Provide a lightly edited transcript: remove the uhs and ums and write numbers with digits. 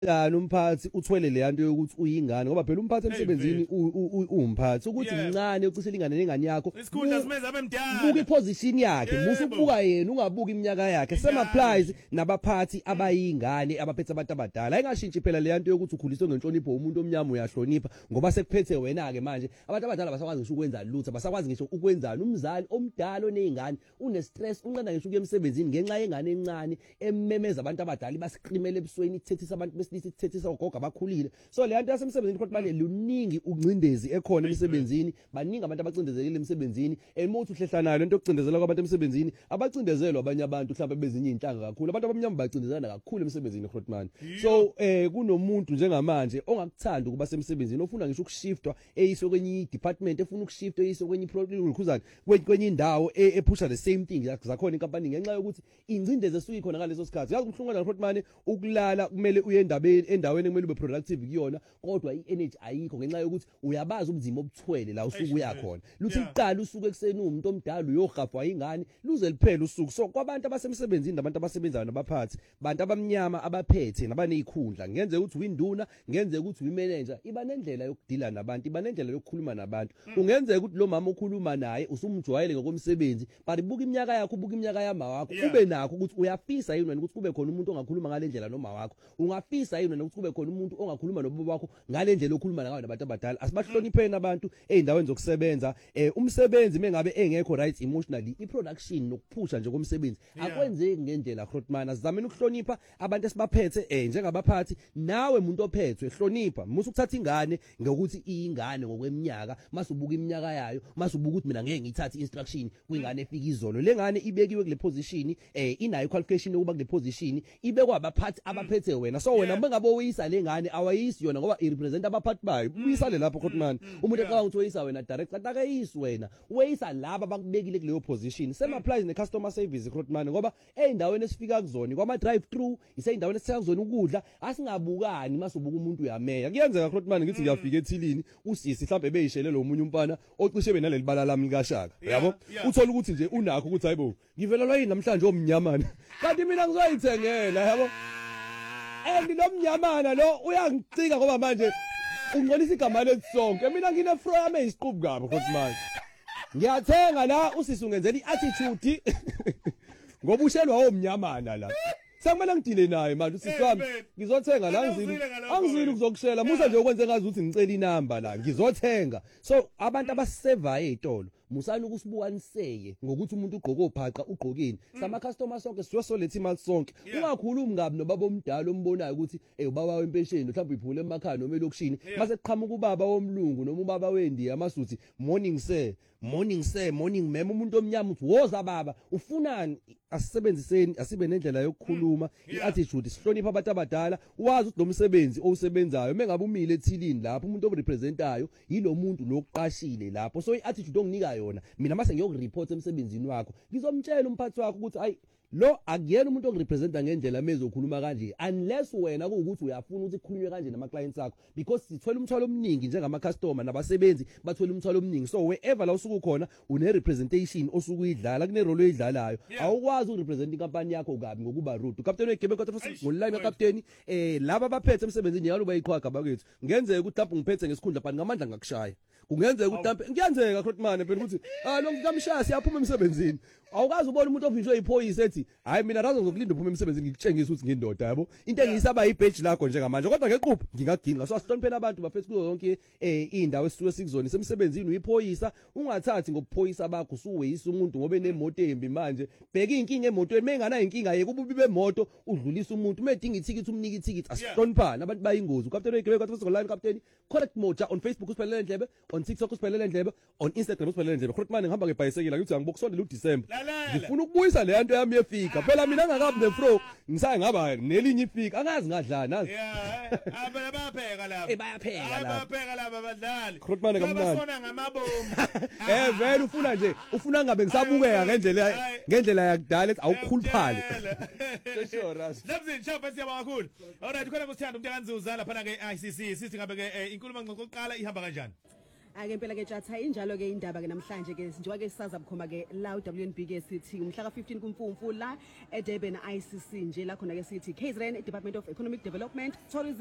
Yani umphathi uthwele le yanto yokuthi uyingane ngoba phela umphathi emsebenzini umphathi ukuthi incane ucisela ingane nengane yakho isikhundla simenza abemdala buka iposition yakhe musu ubuka yena ungabuka iminyaka yakhe same applies nabaphathi abayingane abaphethe abantu abadala ayingashintshi phela le yanto yokuthi ukhuliswe ngenhlonipho umuntu omnyama uyahlonipha ngoba sekuphethe wena ke manje abantu abadala basakwazi ngisho ukwenza lutho basakwazi ngisho ukwenzana umzali omdala onezingane une stress unqanda ngisho emsebenzini ngenxa yengane encane emmemeza abantu abadala basiqimele ebusweni ithethisa abantu sithethisa ogogo abakhulile so le yanto yasemsebenzini kodwa manje luningi uncindezi ekhona emsebenzini baningi abantu abacindezekile emsebenzini emothi uhlehlanayo lento yokucindezela kwabantu emsebenzini abacindezelwa abanye abantu mhlawumbe bezinye inhlanga kakhulu abantu abamnyama bacindezelana kakhulu emsebenzini Grootman so kunomuntu njengamanje ongakuthanda ukuba semsebenzini ofuna ngisho ukushiftwa eyiswe kwenye department efuna ukushiftwa eyiswe kwenye ukhuzana kwenye indawo ephusha the same thing zakhona inkampani ngenxa yokuthi incindeze esuke khona ngaleso sikhathi yazi umhlungwana Grootman ukulala kumele uye endaweni ekumele ube productive kuyona kodwa i-energy ayikho ngenxa yokuthi uyabaza ubunzima obuthwele la usuku uyakhona luthi iqala usuku ekseni umuntu omdala uyohafwa ingane luze liphela usuku so kwabantu abasemsebenzini nabantu abasebenzayo nabaphathi bantu abamnyama abaphethe nabanezikhundla ngenze ukuthi uyinduna ngenze ukuthi uyimanager iba nendlela yokudila nabantu iba nendlela yokukhuluma nabantu ungenzeka ukuthi lo mama okhuluma naye usumjwayele ngokomsebenzi but buka iminyaka yakho buka iminyaka yama wakho ube nakho ukuthi uyafisa yini ukuthi kube khona umuntu ongakhuluma ngale ndlela noma wakho ungafisa yini ukuthi kube khona umuntu ongakhuluma nobaba wakho ngale ndlela okhuluma ngayo nabantu abadala asibahlonipheni abantu eindaweni zokusebenza umsebenzi mengabe engekho right emotionally iproduction nokuphusha nje komsebenzi akwenzeki ngendlela Grootman azameni ukuhlonipha abantu esibaphethe njengabaphathi nawe umuntu ophethwe hlonipha musu ukuthatha ingane ngokuthi iyingane ngokweminyaka masubuka iminyaka yayo masubuka ukuthi mina ngeke ngithathe instruction kwingane efika izolo lengane ibekiwe kule position inayo qualification yokuba kule position ibekwa abaphathi abaphethe wena so wena mengabe uyisa lengane awayisi yona ngoba irepresent abaphathi bayo uyisale lapho Grootman umuntu eqala ukuthi uyisa wena direct akayisi wena uyisa laba bakubekile kuleyo position same applies ne customer service Grootman ngoba eindaweni esifika kuzona kwama drive through iseyindaweni esithenga kuzona ukudla asingabukani masubuka umuntu uyameya kuyenzeka Grootman ngithi ngiyafika ethilini usisi mhlambe beyishele lo munye umfana ocishe benaleli bala lami likaShaka yabo uthola ukuthi nje unakho ukuthi hayibo ngivelelwa yini namhlanje omnyamana kanti mina ngizoyithengela yabo lomnyamana lo uyangicika ngoba manje ungcolisa igama lethu sonke mina ngine-fro yami eyisiqubu kabi Grootman ngiyathenga la usisi ungenzela i-attitude ngoba ushelwa omnyamana la sekumele ngidile naye manje usisi wami ngizothenga la angizili ukuzokushela musa nje ukwenze ngazi ukuthi ngicela inamba la ngizothenga so abantu abasevayo ezitolo musani ukusibukaniseke ngokuthi umuntu ugqoke ophaqa ugqokeni sama customers sonke siyosoletha imali sonke ungakhulumi ngabi nobaba omdala ombonayo ukuthi ubaba wempesheni mhlawumbe iphule emakhaya noma elokishini mase kuqhamuka ubaba womlungu noma ubaba wendiya amasuthi morning sir morning ma'am umuntu omnyama uthi woza baba ufunani asisebenziseni asibe nendlela yokukhuluma iattitude sihlonipha abantu abadala wazi ukuthi lo msebenzi owusebenzayo mengabe umile ethilini lapho umuntu orepresentayo yilo muntu lokuqashile lapho so iattitude onginika yona mina mase ngiyokureport emsebenzini wakho ngizomtshela umphathi wakho ukuthi ayi lo akuyena umuntu ongirepresenta ngendlela mezokhuluma kanje unless wena ukuthi uyafuna ukuthi kukhulunywe kanje nama clients akho because sithola umthwalo omningi njengama customer nabasebenzi bathola umthwalo omningi so wherever la usuku khona une representation osuku idlala kune role oyidlalayo awukwazi ukurepresent inkampani yakho kabi ngokuba rude captain wegebe kodwa futhi ngoline captain laba abaphethe emsebenzini yalo bayiqhwaga bakwethu ngenzeka ukuthi lapho ngiphethe ngesikhundla but ngamandla ngakushaya kungenzeka ukuthi kuyenzeka Grootman phela ukuthi lo ngikamshaya siyaphuma emsebenzini awukazi ubona umuntu ovinjwe iphoyisa ethi hayi mina razo ngizokulinda uphuma emsebenzini ngikutshengisa ukuthi ngindoda yabo into engiyisaba ibadge lakho njengamanje kodwa ngequphi ngingaginqa so asihlonipheni abantu bafethu kuzo zonke indawo esisuke sikuzona emsebenzini uyiphoyisa ungathathi ngokuphoyisa bakho usuweyisa umuntu ngoba enemoto embi manje bheka inkinga emotweni mengana inkinga yeke ububi bemoto udlulisa umuntu medinga ithikithi umnika ithikithi asihloniphana abantu bayingozi uCaptain wegebe kodwa futhi online Captain correct moja on Facebook usiphelele ndlebe on TikTok usiphelele ndlebe on Instagram usiphelele ndlebe Grootman ngihamba ngebhayisekela ngithi angibokusondela uDecember ngifuna ukubuyisa le yanto yami yefika phela mina ngakabi nefro ngisaye ngaba nelinye ifika angazi ngadlana nazi bayapheka lapha bayapheka lapha abadlali Grootman kamnandi basona ngamabomu vele ufuna ngabe ngisabukeka ngendlela yakudala ethi awukhuluphali sure ras Labzini chapa siyabonga kakhulu alright khona kusithanda umuntu kanzuza lapha ke ICC sithi ngabe ke inkulumo ngqoqoqala ihamba kanjani Ake impela ke Tjatha injalo ke indaba ke namhlanje ke njengoba ke sisaza bukhoma ke la WNB ke sithi umhla ka 15 kuMfumfu la eDurban ICC nje la khona ke sithi KZN Department of Economic Development Tourism